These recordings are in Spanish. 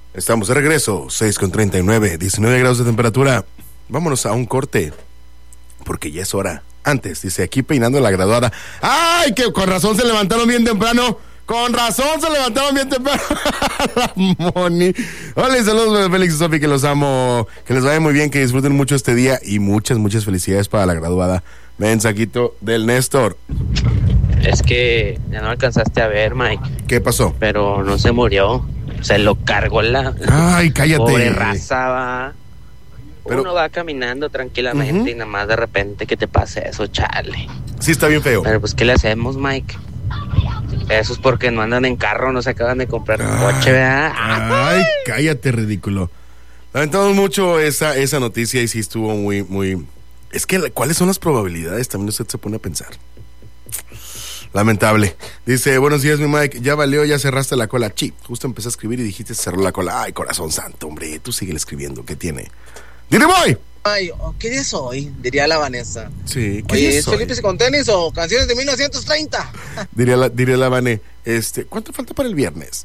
Estamos de regreso, 6:39, 19 grados de temperatura. Vámonos a un corte, porque ya es hora. Antes, dice, aquí peinando la graduada. ¡Ay, que con razón se levantaron bien temprano! ¡Con razón se levantaron bien temprano! La Moni. Hola, saludos, Félix y Sofi, que los amo. Que les vaya muy bien, que disfruten mucho este día. Y muchas felicidades para la graduada. Mensajito del Néstor. Es que ya no alcanzaste a ver, Mike. ¿Qué pasó? Pero no se murió. Se lo cargó la... ¡Ay, cállate! Pobre raza, va. Pero... Uno va caminando tranquilamente y nada más de repente que te pase eso, chale. Sí, está bien feo. Pero pues, ¿qué le hacemos, Mike? Eso es porque no andan en carro, no se acaban de comprar un coche, ¿verdad? ¡Ay, cállate, ridículo! Lamentamos mucho esa noticia y sí estuvo muy... Es que, ¿cuáles son las probabilidades? También usted se pone a pensar. Lamentable. Dice, buenos días, mi Mike. Ya valió, ya cerraste la cola. Sí, justo empecé a escribir y dijiste cerró la cola. Ay, corazón santo, hombre, tú sigue escribiendo. ¿Qué tiene? ¡Dile, boy! Ay, ¿qué día es hoy? Diría la Vanessa. Sí, ¿qué Oye, día ¿es hoy? Felipe con tenis o canciones de 1930? Diría la Vane, ¿cuánto falta para el viernes?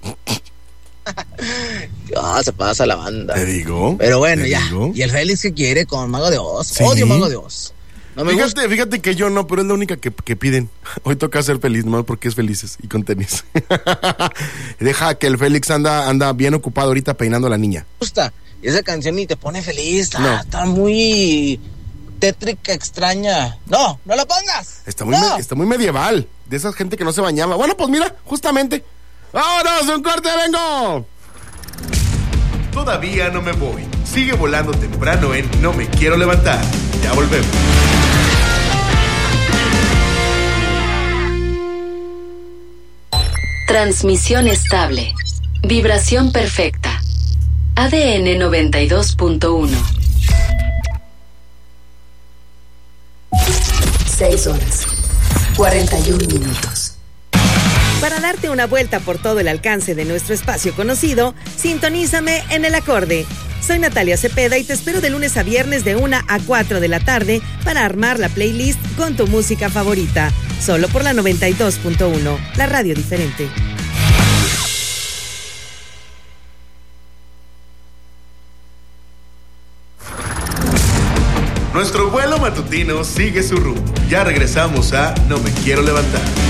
Se pasa la banda. Te digo. Pero bueno, ya. Digo. ¿Y el Félix qué quiere con Mago de Oz? ¿Sí? Odio Mago de Oz. No me gusta. Fíjate que yo no, pero es la única que piden. Hoy toca ser feliz, nomás porque es felices y con tenis. Deja que el Félix anda bien ocupado ahorita peinando a la niña. Gusta. Y esa canción ni te pone feliz. No. Está muy tétrica, extraña. No la pongas. Está muy medieval. De esa gente que no se bañaba. Bueno, pues mira, justamente. ¡Vámonos! ¡Un corte, vengo! Todavía no me voy. Sigue volando temprano en No Me Quiero Levantar. Ya volvemos. Transmisión estable. Vibración perfecta. ADN 92.1. 6 horas, 41 minutos. Para darte una vuelta por todo el alcance de nuestro espacio conocido, sintonízame en El Acorde. Soy Natalia Cepeda y te espero de lunes a viernes de 1 a 4 de la tarde para armar la playlist con tu música favorita. Solo por la 92.1, la radio diferente. Nuestro vuelo matutino sigue su rumbo. Ya regresamos a No Me Quiero Levantar.